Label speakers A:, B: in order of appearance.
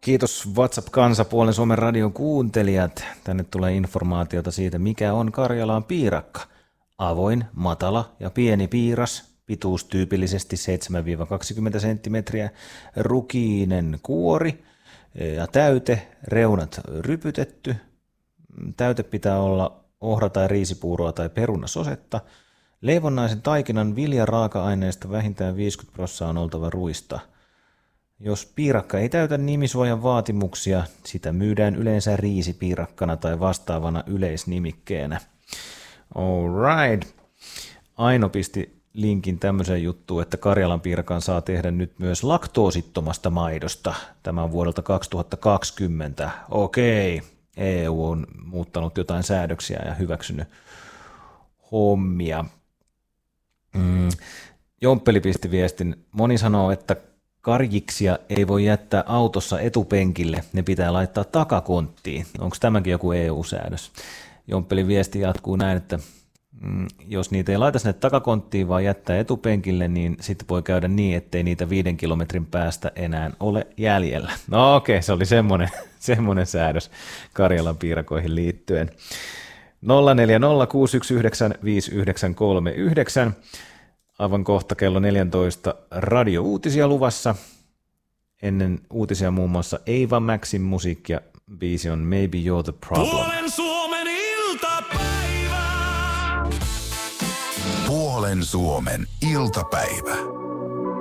A: Kiitos WhatsApp-kansa puolen Suomen radion kuuntelijat. Tänne tulee informaatiota siitä, mikä on Karjalan piirakka. Avoin, matala ja pieni piiras, pituus tyypillisesti 7-20 cm, rukiinen kuori ja täyte, reunat rypytetty. Täyte pitää olla ohra- tai riisipuuroa tai perunasosetta. Leivonnaisen taikinan viljaraaka-aineista vähintään 50% on oltava ruista. Jos piirakka ei täytä nimisuojan vaatimuksia, sitä myydään yleensä riisipiirakkana tai vastaavana yleisnimikkeenä. Alright. Aino pisti linkin tämmöiseen juttuun, että Karjalan piirakan saa tehdä nyt myös laktoosittomasta maidosta. Tämä on vuodelta 2020. Okei. EU on muuttanut jotain säädöksiä ja hyväksynyt hommia. Jomppeli pisti viestin. Moni sanoo, että karjiksia ei voi jättää autossa etupenkille, ne pitää laittaa takakonttiin. Onko tämäkin joku EU-säädös? Jomppelin viesti jatkuu näin, että jos niitä ei laita sinne takakonttiin, vaan jättää etupenkille, niin sitten voi käydä niin, ettei niitä 5 kilometrin päästä enää ole jäljellä. No okei, se oli semmoinen säädös Karjalan piirakoihin liittyen. 0406195939. Aivan kohta kello 14 radio-uutisia luvassa. Ennen uutisia muun muassa Ava Maxin musiikkia. Biisi on Maybe You're the Problem.
B: Puolen Suomen iltapäivä.
C: Puolen Suomen iltapäivä.